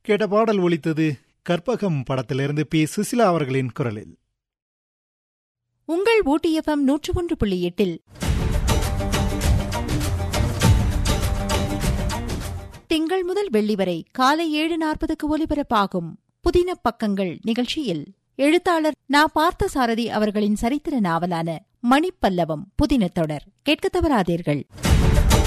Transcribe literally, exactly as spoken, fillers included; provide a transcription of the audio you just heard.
கேட்ட பாடல் ஒலித்தது கற்பகம் படத்திலிருந்து பி சுசிலா அவர்களின் குரலில். உங்கள் ஊட்டி எஃப்எம் நூற்று ஒன்று புள்ளி எட்டில் திங்கள் முதல் வெள்ளி வரை காலை ஏழு நாற்பதுக்கு ஒலிபரப்பாகும் புதின பக்கங்கள் நிகழ்ச்சியில் எழுத்தாளர் நா பார்த்தசாரதி அவர்களின் சரித்திர நாவலான மணிப்பல்லவம் புதின தொடர் கேட்க தவறாதீர்கள்.